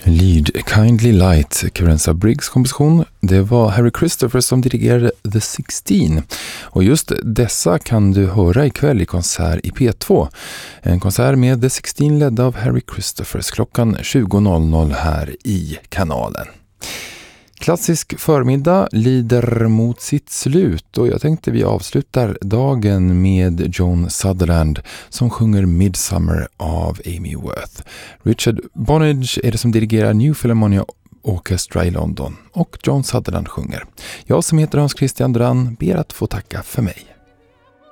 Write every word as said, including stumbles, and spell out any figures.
Lead Kindly Light, Carenza Briggs komposition. Det var Harry Christopher som dirigerade The sexton. Och just dessa kan du höra ikväll i konsert i P två. En konsert med The sexton ledd av Harry Christophers klockan tjugo noll noll här i kanalen. Klassisk förmiddag lider mot sitt slut och jag tänkte vi avslutar dagen med Joan Sutherland som sjunger Midsummer av Amy Worth. Richard Bonage är det som dirigerar New Philharmonia Orchestra i London och Joan Sutherland sjunger. Jag som heter Hans Christian Dran ber att få tacka för mig.